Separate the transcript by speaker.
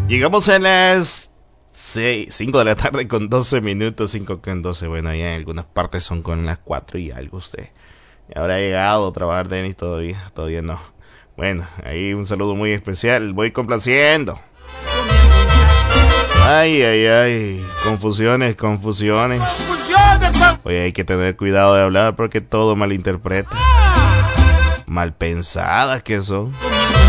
Speaker 1: Llegamos a las 5 de la tarde con 12 minutos, 5 con 12. Bueno, ya en algunas partes son con las 4 y algo usted. ¿Habrá llegado a trabajar Denis todavía? Todavía no. Bueno, ahí un saludo muy especial. Voy complaciendo. Ay, ay, ay. Confusiones. Oye, hay que tener cuidado de hablar porque todo malinterpreta. Mal pensadas que son.